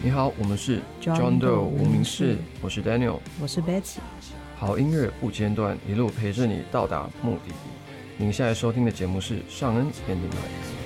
你好，我们是 John Doe 无名氏，我是 Daniel， 我是 Betsy。 好音乐不间断，一路陪着你到达目的地。您现在收听的节目是尚恩 Ending Night。